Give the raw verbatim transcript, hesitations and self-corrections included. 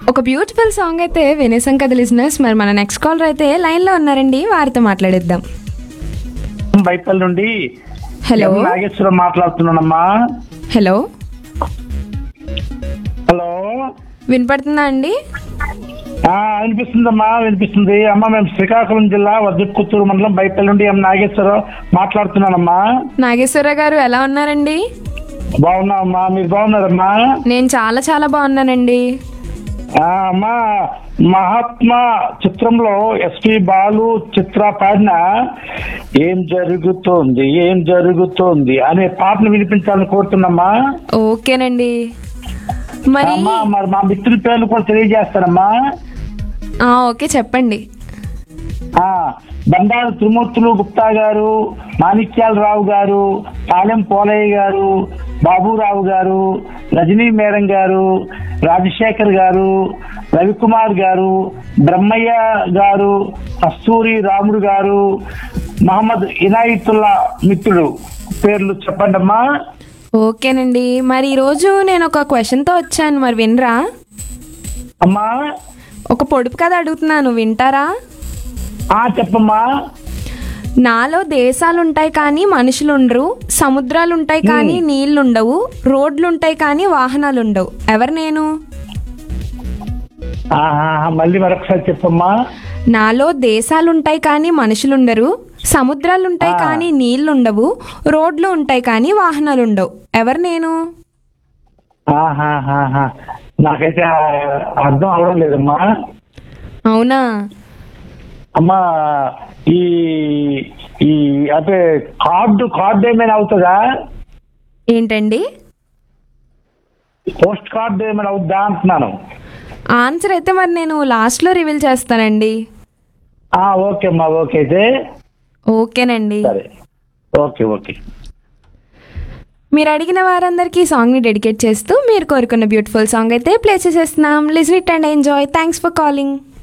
ఒక beautiful song అయితే వినేసాం కదా లిజనర్స్. మరి మన నెక్స్ట్ కాలర్ అయితే లైన్ లో ఉన్నారండి, వారితో మాట్లాడేద్దాం. బైపల్ నుండి హలో ఎం నాగేశ్వరం మాట్లాడుతున్నానమ్మా. హలో హలో వినపడుతుందా అండి? ఆ, వినిపిస్తుందమ్మా, వినిపిస్తుంది అమ్మా. మేము శ్రీకాకుళం జిల్లా వద్దుపుత్తూరు మండలం బైపల్ నుండి ఎం నాగేశ్వరం మాట్లాడుతున్నానమ్మా. నాగేశ్వర గారు ఎలా ఉన్నారండి? బాగున్నామమ్మా, మీరు బాగున్నారమ్మా? నేను చాలా చాలా బాగున్నానండి. ఆ, అమ్మా, మహాత్మా చిత్రంలో ఎస్పి బాలు చిత్ర పాడిన ఏం జరుగుతోంది ఏం జరుగుతోంది అనే పాటను వినిపించాలని కోరుతున్నామ్మా. ఓకేనండి. మరి అమ్మా, మరి మా మిత్రుల పేర్లు కూడా తెలియజేస్తారమ్మా. ఆ, ఓకే చెప్పండి. ఆ బండారు త్రిమూర్తులు గుప్తా గారు, మాణిక్యాలరావు గారు, పాలెం పోలయ్య గారు, బాబురావు గారు, రజనీ మేడం గారు, రాజశేఖర్ గారు, రవికుమార్ గారు, బ్రహ్మయ్య గారు, కస్తూరి రాముడు గారు, మహమ్మద్ ఇనాయితుల్లా మిత్రుడు పేర్లు చెప్పండి అమ్మా. ఓకేనండి. మరి ఈరోజు నేను ఒక క్వశ్చన్తో వచ్చాను, మరి వినరా? అమ్మా, ఒక పొడుపు కథ అడుగుతున్నాను, వింటారా? ఆ చెప్పమ్మా. నాలో దేశాలుంటాయి కానీ మనుషులు ఉండరు, సముద్రాలుంటాయి కానీ నీళ్లుండవు, రోడ్లుంటాయి కానీ వాహనాలు ఉండవు, ఎవరు నేను? ఆహా, మళ్ళీ మరొకసారి చెప్పమ్మా. నాలో దేశాలుంటాయి కానీ మనుషులుండరు, సముద్రాలుంటాయి కానీ నీళ్లుండవు, రోడ్లు ఉంటాయి కానీ వాహనాలు ఉండవు, ఎవరు నేను? ఆహాహాహా, నాకైతే అర్థం అవడం లేదమ్మా. అవునా? అమ్మా, ఈ ఈ అంటే కార్డు కార్డు ఏమైనా అవుతుందా? ఏంటండి? పోస్ట్ కార్డు ఏమైనా అవుద్దా అంటున్నాను. ఆన్సర్ అయితే మరి నేను లాస్ట్లో రివీల్ చేస్తానండి. ఆ, ఓకే అమ్మా, ఓకే అయితే ఓకేనండి. సరే, ఓకే ఓకే. మీరు అడిగిన వారందరికీ ఈ సాంగ్ని డెడికేట్ చేస్తూ మీరు కోరుకున్న బ్యూటిఫుల్ సాంగ్ అయితే ప్లే చేసేస్తున్నాం. Listen it and enjoy. Thanks for calling.